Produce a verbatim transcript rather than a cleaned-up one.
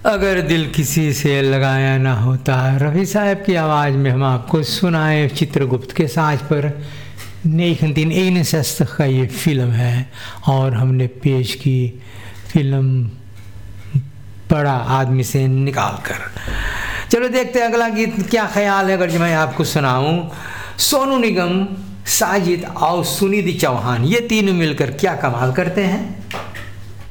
अगर दिल किसी से लगाया ना होता, रफ़ी साहब की आवाज़ में हम आपको सुनाए चित्रगुप्त के साज पर नाइनटीन इकसठ का ये फिल्म है और हमने पेश की फिल्म बड़ा आदमी से निकाल कर। चलो देखते हैं अगला गीत क्या ख्याल है। अगर जो मैं आपको सुनाऊं, सोनू निगम, साजिद और सुनिधि चौहान, ये तीनों मिलकर क्या कमाल करते हैं।